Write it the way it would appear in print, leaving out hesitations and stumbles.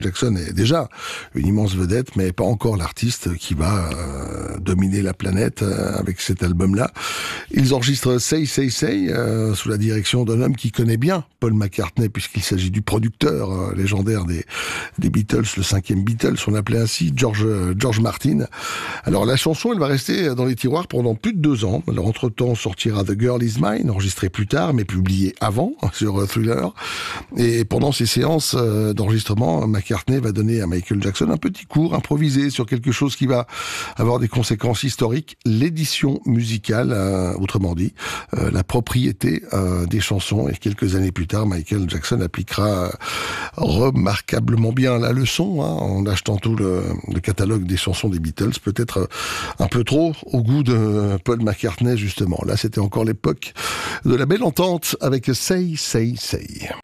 Jackson est déjà une immense vedette, mais pas encore l'artiste qui va dominer la planète avec cet album-là. Ils enregistrent Say Say Say sous la direction d'un homme qui connaît bien Paul McCartney, puisqu'il s'agit du producteur légendaire des Beatles, le 5e Beatles, on l'appelait ainsi, George Martin. Alors la chanson, elle va rester dans les tiroirs pendant plus de 2 ans. Alors entre-temps sortira The Girl Is Mine, enregistré plus tard, mais publié avant sur Thriller. Et pendant ces séances d'enregistrement, McCartney va donner à Michael Jackson un petit cours improvisé sur quelque chose qui va avoir des conséquences historiques, l'édition musicale, autrement dit, la propriété des chansons. Et quelques années plus tard, Michael Jackson appliquera remarquablement bien la leçon, en achetant tout le catalogue des chansons des Beatles, peut-être un peu trop au goût de Paul McCartney justement. Là, c'était encore l'époque de la belle entente avec Say Say Say.